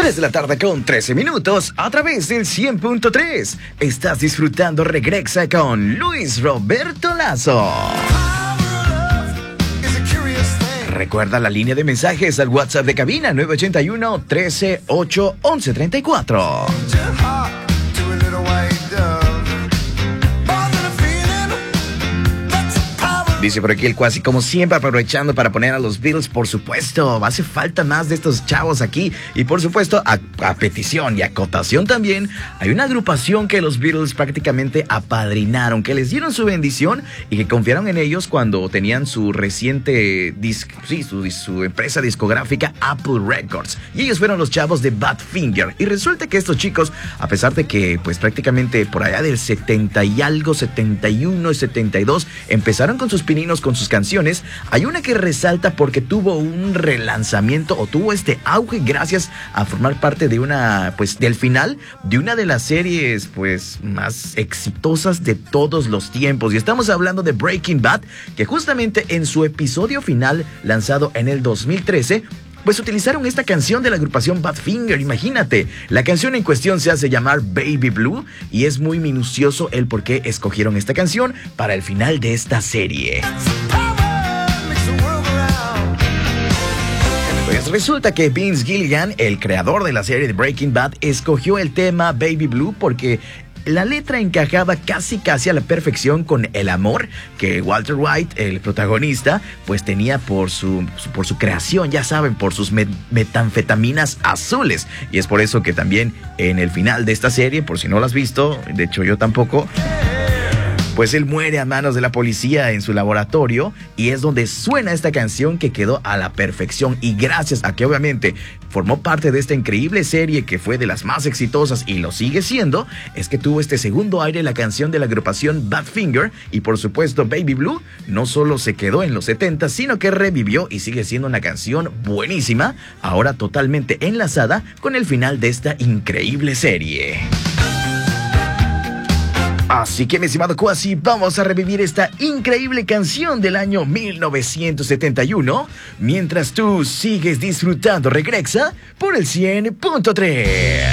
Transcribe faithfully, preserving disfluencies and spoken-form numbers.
tres de la tarde con trece minutos a través del cien punto tres. Estás disfrutando Regresa con Luis Roberto Lazo. Recuerda la línea de mensajes al WhatsApp de cabina nueve ochenta y uno, trece, ocho, once, treinta y cuatro. Dice por aquí el Cuasi, como siempre aprovechando para poner a los Beatles, por supuesto, hace falta más de estos chavos aquí. Y por supuesto, a, a petición y acotación también, hay una agrupación que los Beatles prácticamente apadrinaron, que les dieron su bendición y que confiaron en ellos cuando tenían su reciente, disc, sí, su, su empresa discográfica Apple Records. Y ellos fueron los chavos de Badfinger. Y resulta que estos chicos, a pesar de que pues prácticamente por allá del setenta y algo, setenta y uno y setenta y dos, empezaron con sus con sus canciones, hay una que resalta porque tuvo un relanzamiento o tuvo este auge gracias a formar parte de una, pues del final de una de las series pues más exitosas de todos los tiempos, y estamos hablando de Breaking Bad, que justamente en su episodio final lanzado en el dos mil trece pues utilizaron esta canción de la agrupación Badfinger. Imagínate, la canción en cuestión se hace llamar Baby Blue y es muy minucioso el por qué escogieron esta canción para el final de esta serie. Pues resulta que Vince Gilligan, el creador de la serie de Breaking Bad, escogió el tema Baby Blue porque la letra encajaba casi casi a la perfección con el amor que Walter White, el protagonista, pues tenía por su, por su creación, ya saben, por sus met- metanfetaminas azules. Y es por eso que también en el final de esta serie, por si no lo has visto, de hecho yo tampoco, pues él muere a manos de la policía en su laboratorio y es donde suena esta canción que quedó a la perfección, y gracias a que obviamente formó parte de esta increíble serie que fue de las más exitosas y lo sigue siendo, es que tuvo este segundo aire la canción de la agrupación Badfinger. Y por supuesto Baby Blue no solo se quedó en los setenta, sino que revivió y sigue siendo una canción buenísima, ahora totalmente enlazada con el final de esta increíble serie. Así que, mi estimado Cuasi, vamos a revivir esta increíble canción del año mil novecientos setenta y uno, mientras tú sigues disfrutando Regresa por el cien punto tres.